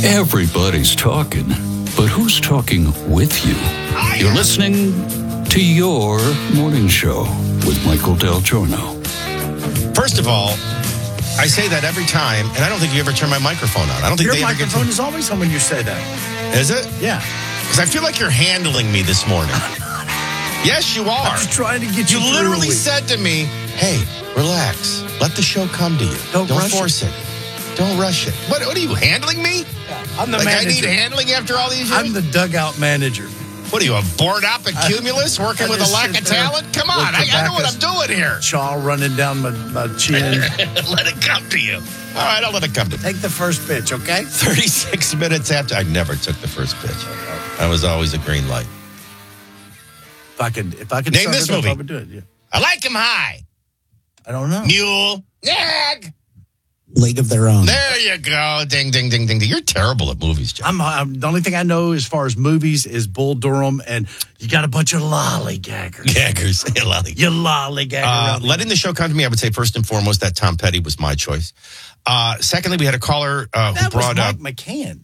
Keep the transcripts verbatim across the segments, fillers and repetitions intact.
Everybody's talking, but who's talking with you? You're listening to Your Morning Show with Michael Del Giorno. First of all, I say that every time, and I don't think you ever turn my microphone on. I don't think Your they ever get microphone to... is always on when you say that. Is it? Yeah. Because I feel like you're handling me this morning. Yes, you are. I'm just trying to get you You through literally a week. said to me, hey, relax. Let the show come to you. Don't Don't rush force it. it. Don't rush it. What, what are you, handling me? I'm the like manager. I need handling after all these years? I'm the dugout manager. What are you, a bored-up accumulus working I with a just lack sit of there talent? Come on, with I, I know what I'm tobacco doing here. Chaw running down my, my chin. Let it come to you. All right, I'll let it come to me. Take the first pitch, okay? thirty-six minutes after, I never took the first pitch. I was always a green light. If I could, if I could Name start this it up, movie. I would do it. Yeah. I like him high. I don't know. Mule. Nag. League of Their Own. There you go. Ding, ding, ding, ding, ding. You're terrible at movies, John. I'm, I'm the only thing I know as far as movies is Bull Durham, and you got a bunch of lollygaggers. Gaggers. Hey, Lolly. You lollygagger. Uh, around the- letting the show come to me, I would say first and foremost that Tom Petty was my choice. Uh, secondly, we had a caller uh, who that brought was up Mike McCann.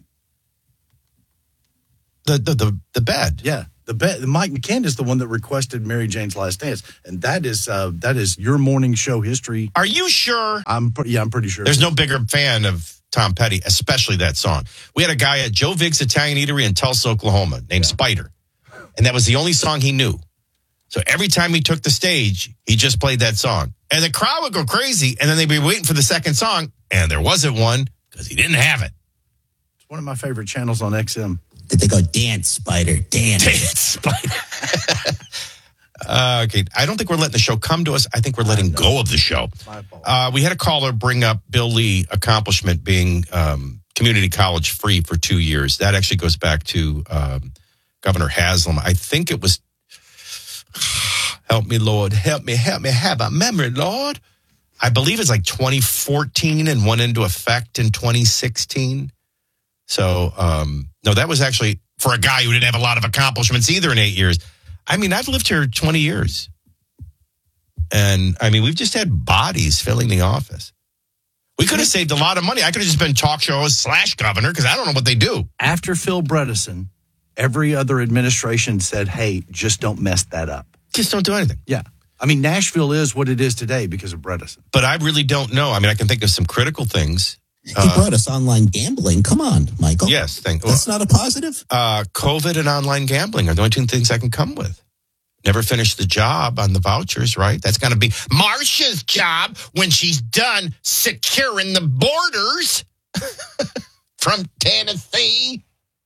the, the, the, the bed. Yeah, the be- Mike McCann is the one that requested Mary Jane's Last Dance, and that is uh, that is your morning show history. Are you sure? I'm pre- yeah, I'm pretty sure. There's no bigger fan of Tom Petty, especially that song. We had a guy at Joe Vig's Italian Eatery in Tulsa, Oklahoma, named yeah. Spider. And that was the only song he knew. So every time he took the stage, he just played that song. And the crowd would go crazy, and then they'd be waiting for the second song, and there wasn't one because he didn't have it. It's one of my favorite channels on X M. Did they go, dance, Spider, dance? Dance, Spider. Uh, okay, I don't think we're letting the show come to us. I think we're letting go of the show. Uh, we had a caller bring up Bill Lee accomplishment being um, community college free for two years. That actually goes back to um, Governor Haslam. I think it was, help me, Lord, help me, help me, have a memory, Lord. I believe it's like twenty fourteen and went into effect in twenty sixteen. So, um, no, that was actually for a guy who didn't have a lot of accomplishments either in eight years. I mean, I've lived here twenty years. And, I mean, we've just had bodies filling the office. We could have saved a lot of money. I could have just been talk show host slash governor because I don't know what they do. After Phil Bredesen, every other administration said, hey, just don't mess that up. Just don't do anything. Yeah. I mean, Nashville is what it is today because of Bredesen. But I really don't know. I mean, I can think of some critical things. He Uh, brought us online gambling. Come on, Michael. yes. Thank, That's not a positive. uh, COVID and online gambling are the only two things I can come with. Never finished the job on the vouchers, right? That's going to be Marcia's job when she's done securing the borders from Tennessee.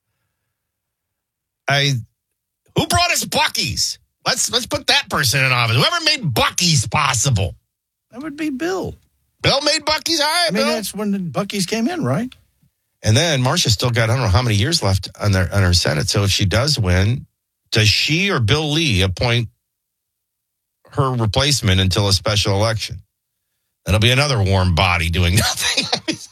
I, who brought us Buc-ee's? Let's let's put that person in office. Whoever made Buc-ee's possible. That would be Bill. Bill made Buc-ee's. All right, I mean, Bill. that's when the Buc-ee's came in, right? And then Marcia still got, I don't know how many years left on their on her Senate. So if she does win, does she or Bill Lee appoint her replacement until a special election? That'll be another warm body doing nothing.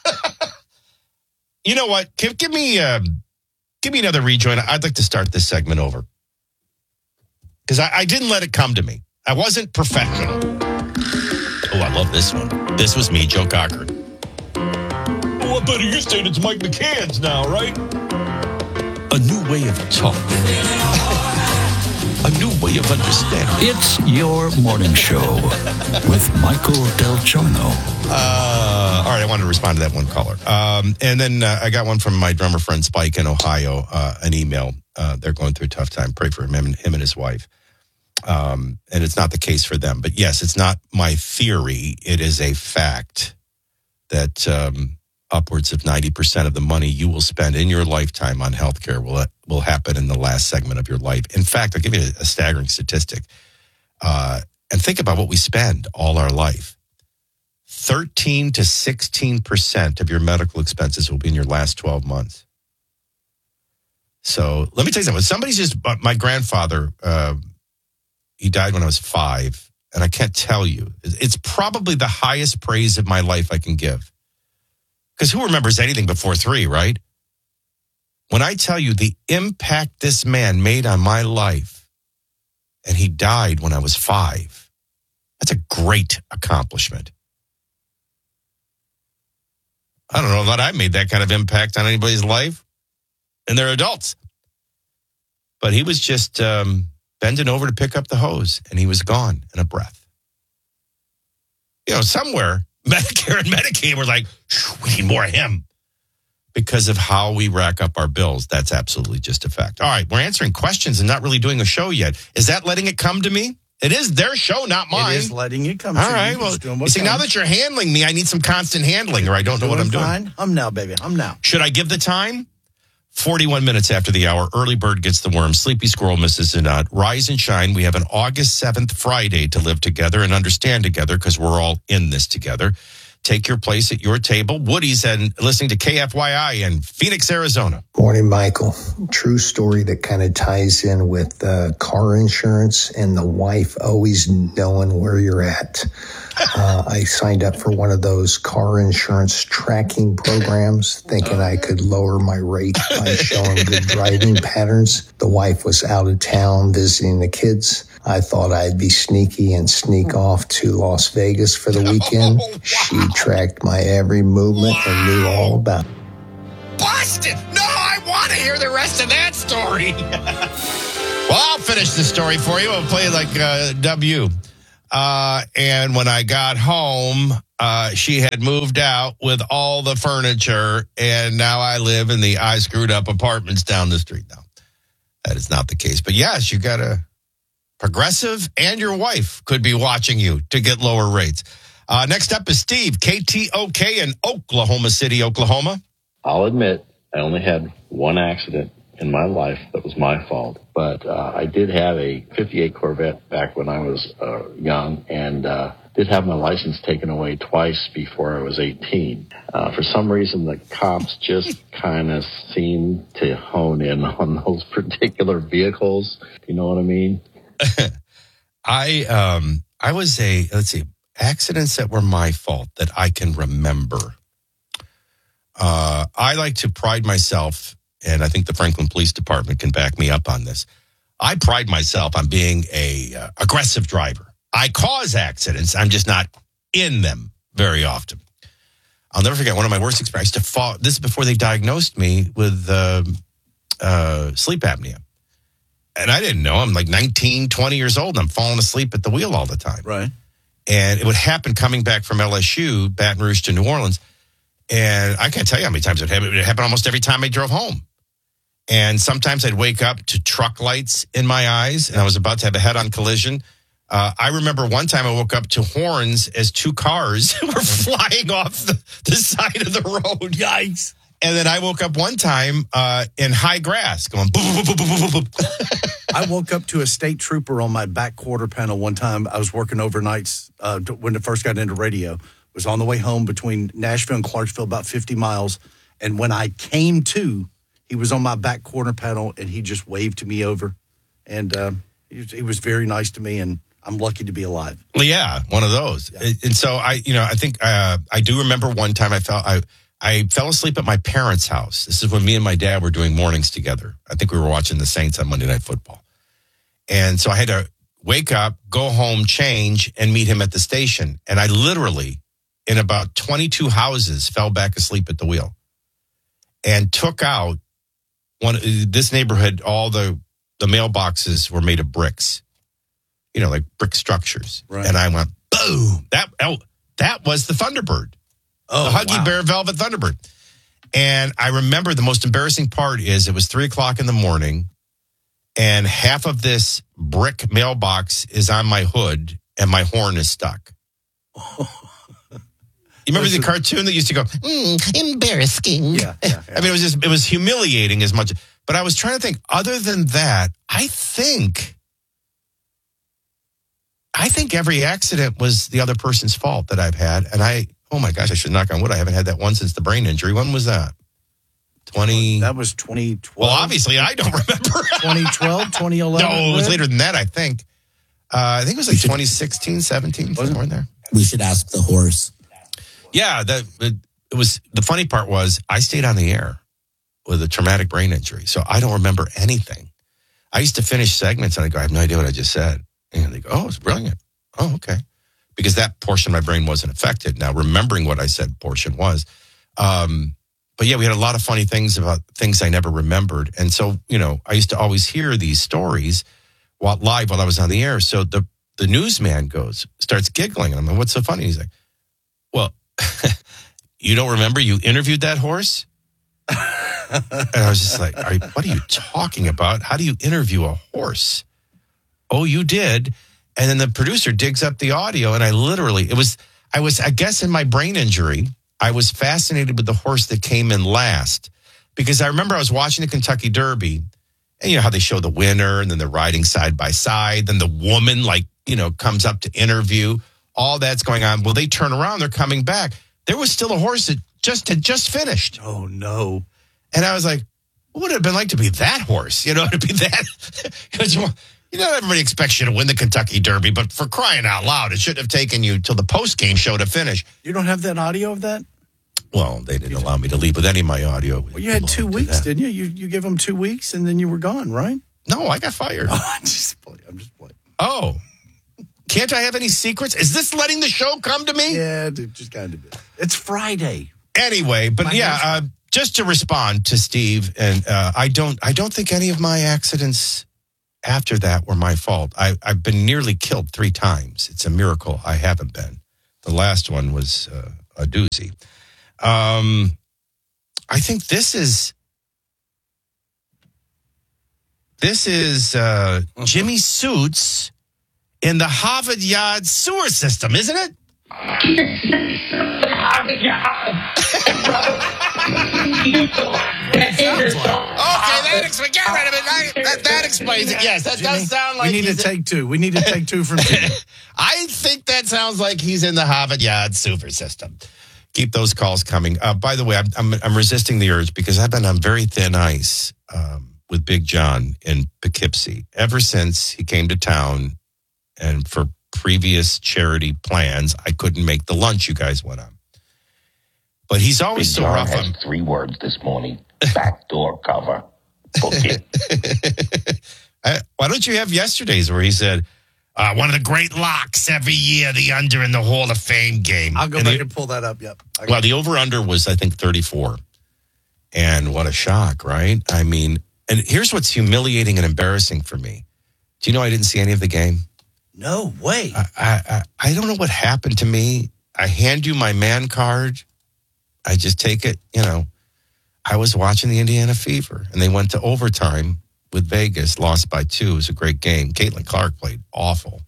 You know what? Give, give me uh, give me another rejoin. I'd like to start this segment over. Because I, I didn't let it come to me. I wasn't professional. Oh, I love this one. This was me, Joe Cocker. Oh, I bet you're saying it's Mike McCann's now, right? A new way of talking. A new way of understanding. It's Your Morning Show with Michael Del Giorno. Uh, all right, I wanted to respond to that one caller. Um, and then uh, I got one from my drummer friend Spike in Ohio, uh, an email. Uh, they're going through a tough time. Pray for him, him and his wife. Um, and it's not the case for them. But yes, it's not my theory. It is a fact that um, upwards of ninety percent of the money you will spend in your lifetime on healthcare will will happen in the last segment of your life. In fact, I'll give you a, a staggering statistic. Uh, and think about what we spend all our life. thirteen to sixteen percent of your medical expenses will be in your last twelve months. So let me tell you something. Somebody's just, my grandfather, uh, he died when I was five, and I can't tell you. It's probably the highest praise of my life I can give. Because who remembers anything before three, right? When I tell you the impact this man made on my life, and he died when I was five, that's a great accomplishment. I don't know that I made that kind of impact on anybody's life, and they're adults. But he was just um, bending over to pick up the hose, and he was gone in a breath. You know, somewhere, Medicare and Medicaid were like, we need more of him. Because of how we rack up our bills. That's absolutely just a fact. All right, we're answering questions and not really doing a show yet. Is that letting it come to me? It is their show, not mine. It is letting it come All to you. All right, well, you see, now that you're handling me, I need some constant handling or I don't know what I'm doing. Fine. I'm now, baby. I'm now. Should I give the time? forty-one minutes after the hour. Early bird gets the worm. Sleepy squirrel misses the nut. Rise and shine. We have an August seventh Friday to live together and understand together because we're all in this together. Take your place at your table. Woody's and listening to K F Y I in Phoenix, Arizona. Morning, Michael. True story that kind of ties in with uh, car insurance and the wife always knowing where you're at. Uh, I signed up for one of those car insurance tracking programs thinking I could lower my rate by showing good driving patterns. The wife was out of town visiting the kids. I thought I'd be sneaky and sneak off to Las Vegas for the weekend. Oh, wow. She tracked my every movement wow. and knew all about it. Boston! No, I want to hear the rest of that story. Well, I'll finish the story for you. I'll play like uh, W. Uh, and when I got home, uh, she had moved out with all the furniture, and now I live in the I screwed up apartments down the street. Now, that is not the case. But yes, you got a Progressive and your wife could be watching you to get lower rates. Uh, next up is Steve, K T O K in Oklahoma City, Oklahoma. I'll admit I only had one accident in my life that was my fault. But uh, I did have a fifty-eight Corvette back when I was uh, young and uh, did have my license taken away twice before I was eighteen. Uh, for some reason, the cops just kind of seemed to hone in on those particular vehicles. You know what I mean? I um I was a let's see accidents that were my fault that I can remember. Uh, I like to pride myself, and I think the Franklin Police Department can back me up on this. I pride myself on being a uh, aggressive driver. I cause accidents. I'm just not in them very often. I'll never forget one of my worst experiences to fall. This is before they diagnosed me with uh, uh, sleep apnea. And I didn't know. I'm like nineteen, twenty years old, and I'm falling asleep at the wheel all the time. Right. And it would happen coming back from L S U, Baton Rouge to New Orleans. And I can't tell you how many times it happened. It would happen almost every time I drove home. And sometimes I'd wake up to truck lights in my eyes, and I was about to have a head-on collision. Uh, I remember one time I woke up to horns as two cars were flying off the, the side of the road. Yikes. And then I woke up one time uh, in high grass going boop, boop, boop, boop, boop, boop. I woke up to a state trooper on my back quarter panel one time. I was working overnights uh, when I first got into radio. Was on the way home between Nashville and Clarksville, about fifty miles. And when I came to, he was on my back quarter panel, and he just waved to me over. And uh, he, was, he was very nice to me, and I'm lucky to be alive. Well, yeah, one of those. Yeah. And so I, you know, I think uh, I do remember one time I felt I. I fell asleep at my parents' house. This is when me and my dad were doing mornings together. I think we were watching the Saints on Monday Night Football. And so I had to wake up, go home, change, and meet him at the station. And I literally, in about twenty-two houses, fell back asleep at the wheel and took out one. This neighborhood, all the, the mailboxes were made of bricks, you know, like brick structures. Right. And I went, boom. That, oh, that was the Thunderbird. Oh, the Huggy wow. Bear Velvet Thunderbird. And I remember the most embarrassing part is it was three o'clock in the morning, and half of this brick mailbox is on my hood, and my horn is stuck. You remember the cartoon that used to go, mm, embarrassing? Yeah, yeah, yeah. I mean, it was just, it was humiliating as much. But I was trying to think, other than that, I think, I think every accident was the other person's fault that I've had. And I, oh my gosh, I should knock on wood. I haven't had that one since the brain injury. When was that? twenty That was twenty twelve. Well, obviously, I don't remember. twenty twelve, twenty eleven No, it was later than that, I think. Uh, I think it was like twenty sixteen, seventeen, somewhere in there. We should ask the horse. Yeah, that it, it was. The funny part was I stayed on the air with a traumatic brain injury, so I don't remember anything. I used to finish segments and I go, I have no idea what I just said. And they go, oh, it's brilliant. Oh, okay. Because that portion of my brain wasn't affected. Now, remembering what I said portion was. Um, but yeah, we had a lot of funny things about things I never remembered. And so, you know, I used to always hear these stories while live while I was on the air. So the, the newsman goes, starts giggling. I'm like, what's so funny? He's like, well, you don't remember you interviewed that horse? And I was just like, are, what are you talking about? How do you interview a horse? Oh, you did. And then the producer digs up the audio, and I literally, it was, I was, I guess in my brain injury, I was fascinated with the horse that came in last, because I remember I was watching the Kentucky Derby, and you know how they show the winner, and then they're riding side by side, then the woman, like, you know, comes up to interview, all that's going on. Well, they turn around, they're coming back. There was still a horse that just had just finished. Oh, no. And I was like, what would it have been like to be that horse? You know, to be that, because you know, everybody expects you to win the Kentucky Derby, but for crying out loud, it shouldn't have taken you till the post-game show to finish. You don't have that audio of that? Well, they didn't allow me to leave with any of my audio. Well, you had two weeks, didn't you? You you give them two weeks, and then you were gone, right? No, I got fired. Oh, I'm just playing. I'm just playing. Oh. Can't I have any secrets? Is this letting the show come to me? Yeah, dude, just kind of. It's Friday. Anyway, but My yeah, uh, just to respond to Steve, and uh, I don't, I don't think any of my accidents after that were my fault. I, I've been nearly killed three times. It's a miracle I haven't been. The last one was uh, a doozy. Um, I think this is this is uh, Jimmy Suits in the Harvard Yard sewer system, isn't it? Okay, that explains. Get rid of it. That, that, that explains it. Yes, that Jimmy, does sound like. We need to take two. We need to take two from Jimmy. I think that sounds like he's in the Harvard Yard sewer system. Keep those calls coming. Uh, by the way, I'm, I'm I'm resisting the urge because I've been on very thin ice um, with Big John in Poughkeepsie ever since he came to town, and for previous charity plans, I couldn't make the lunch you guys went on. But he's always Big so John rough. has on three words this morning: backdoor cover. Book it. I, why don't you have yesterday's where he said, uh, one of the great locks every year, the under in the Hall of Fame game. I'll go and back the, and pull that up. Yep. Well, the over-under was, I think, thirty-four. And what a shock, right? I mean, and here's what's humiliating and embarrassing for me. Do you know I didn't see any of the game? No way. I, I, I don't know what happened to me. I hand you my man card. I just take it, you know. I was watching the Indiana Fever, and they went to overtime with Vegas, lost by two. It was a great game. Caitlin Clark played awful.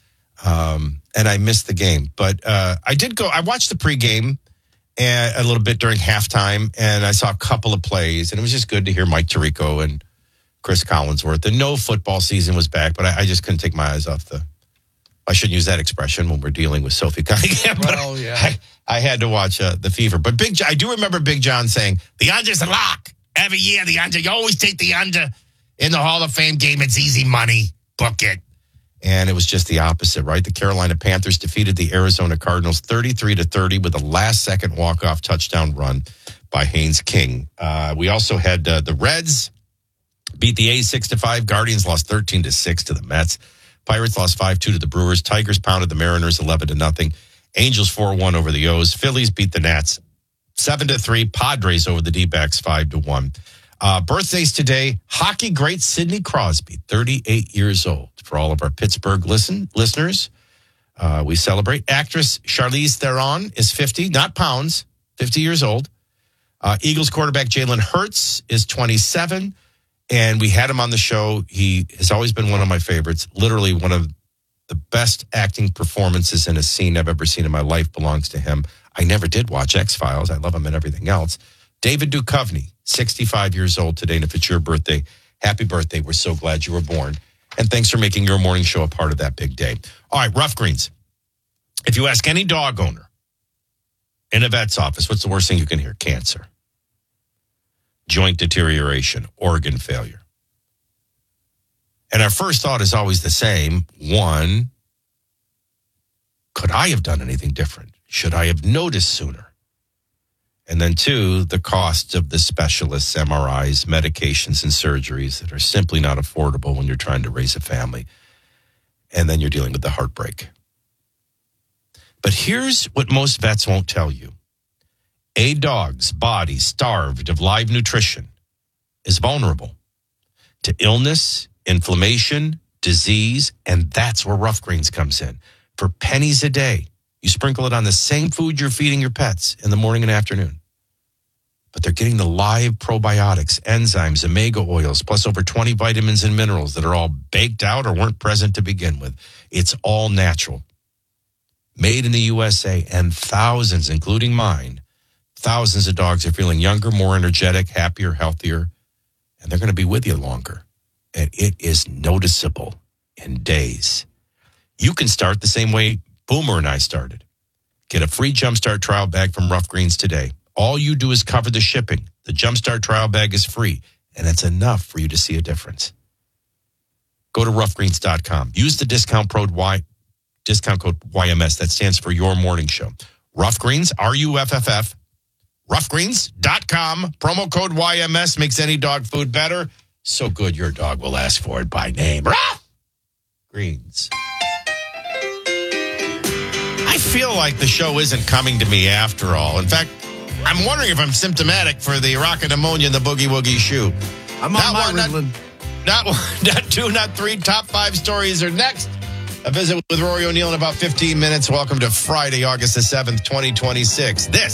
Um, and I missed the game. But uh, I did go, I watched the pregame and a little bit during halftime, and I saw a couple of plays, and it was just good to hear Mike Tirico and Chris Collinsworth. And no football season was back, but I, I just couldn't take my eyes off the, I shouldn't use that expression when we're dealing with Sophie Cunningham. But Oh, yeah. I, I had to watch uh, the Fever. But Big, I do remember Big John saying, the under's a lock. Every year, the under. You always take the under in the Hall of Fame game. It's easy money. Book it. And it was just the opposite, right? The Carolina Panthers defeated the Arizona Cardinals thirty-three to thirty with a last-second walk-off touchdown run by Haynes King. Uh, we also had uh, the Reds beat the A's six to five. Guardians lost thirteen to six to the Mets. Pirates lost five two to the Brewers. Tigers pounded the Mariners eleven to nothing. Angels four one over the O's. Phillies beat the Nats seven to three. Padres over the D-backs five to one. Uh, birthdays today, hockey great Sidney Crosby, thirty-eight years old. For all of our Pittsburgh listen listeners, uh, we celebrate. Actress Charlize Theron is fifty, not pounds, fifty years old. Uh, Eagles quarterback Jalen Hurts is twenty-seven, and we had him on the show. He has always been one of my favorites. Literally one of the best acting performances in a scene I've ever seen in my life belongs to him. I never did watch X-Files. I love him and everything else. David Duchovny, sixty-five years old today. And if it's your birthday, happy birthday. We're so glad you were born. And thanks for making your morning show a part of that big day. All right, Rough Greens. If you ask any dog owner in a vet's office, what's the worst thing you can hear? Cancer, joint deterioration, organ failure. And our first thought is always the same. One, could I have done anything different? Should I have noticed sooner? And then two, the costs of the specialists, M R Is, medications, and surgeries that are simply not affordable when you're trying to raise a family. And then you're dealing with the heartbreak. But here's what most vets won't tell you. A dog's body starved of live nutrition is vulnerable to illness, inflammation, disease, and that's where Rough Greens comes in. For pennies a day, you sprinkle it on the same food you're feeding your pets in the morning and afternoon. But they're getting the live probiotics, enzymes, omega oils, plus over twenty vitamins and minerals that are all baked out or weren't present to begin with. It's all natural. Made in the U S A, and thousands, including mine, thousands of dogs are feeling younger, more energetic, happier, healthier, and they're going to be with you longer. And it is noticeable in days. You can start the same way Boomer and I started. Get a free Jumpstart trial bag from Rough Greens today. All you do is cover the shipping. The Jumpstart trial bag is free, and it's enough for you to see a difference. Go to rough greens dot com. Use the discount code Y, discount code Y M S. That stands for Your Morning Show. Rough Greens, R U F F F. rough greens dot com. Promo code Y M S makes any dog food better. So good your dog will ask for it by name. Rough Greens. I feel like the show isn't coming to me after all. In fact, I'm wondering if I'm symptomatic for the rocket pneumonia and the boogie woogie shoe. I'm not on my one, not, not one, not two, not three. Top five stories are next. A visit with Rory O'Neill in about fifteen minutes. Welcome to Friday, August the seventh, twenty twenty-six. This